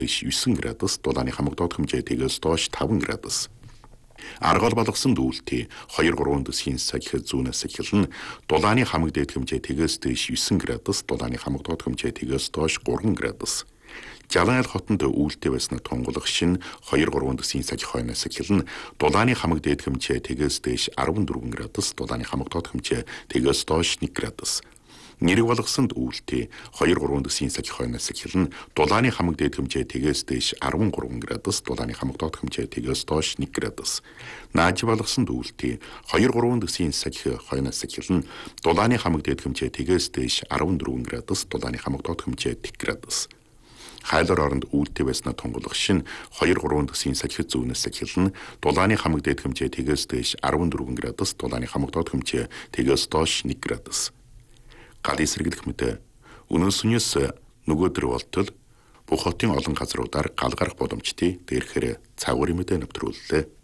9 градус, дулааны хамаг доод хэмжээ тэгээс доош 5 градус. Аргал болгосон дүүлтий 2-3 дэх сахих зүүнээс эхэлнэ. Дулааны хамаг дээд хэмжээ тэгээс дээш 9 градус, дулааны хамаг доод хэмжээ тэгээс доош 3 градус. Жалан айл хотод үүлтэй байснаа тунгалах шин 2-3 дэх сахих хойноос эхэлнэ. Дулааны хамаг дээд хэмжээ тэгээс дээш 14 градус, дулааны хамаг доод хэмжээ тэгээс доош 1 градус. Нэрэг болгосонд үүлтэй 2-3 дэх сахих хойноос эхэлнэ. Дулааны хамаг дээд хэмжээ тэгээс дээш 13 градус, дулааны хамаг доод хэмжээ тэгээс доош 1 градус. Нааж болгосонд үүлтэй 2-3 дэх сахих хойноос эхэлнэ. Дулааны хамаг дээд хэмжээ тэгээс дээш 14 градус, дулааны хамаг доод хэмжээ 1 градус. Хайлар оронд үүлтэй байснаа тунгалах шин 2-3 дэх сахих зүүнээс эхэлнэ. Дулааны хамаг дээд хэмжээ тэгээс дээш 14 градус, дулааны хамаг доод хэмжээ тэгээс доош 1 градус. Галын сэргэлэх мэт өнөөсөнөөс нөгөөдөр болтол бүх хотын олон газруудаар гал гарах боломжтой дээрхээр цагуурын мэдээ нэвтрүүллээ.